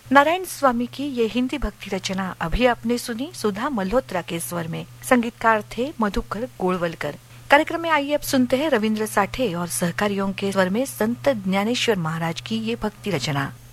नारायण स्वामी की ये हिंदी भक्ति रचना अभी आपने सुनी सुधा मल्होत्रा के स्वर में। संगीतकार थे मधुकर गोळवलकर। कार्यक्रम में आइए अब सुनते हैं रविंद्र साठे और सहकारियों के स्वर में संत ज्ञानेश्वर महाराज की ये भक्ति रचना।